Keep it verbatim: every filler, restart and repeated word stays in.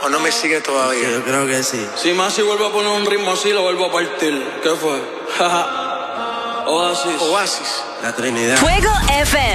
¿O no me sigue todavía? Sí, yo creo que sí. Si Masi vuelve a poner un ritmo así, lo vuelvo a partir. ¿Qué fue? Oasis. Oasis. La Trinidad. Fuego F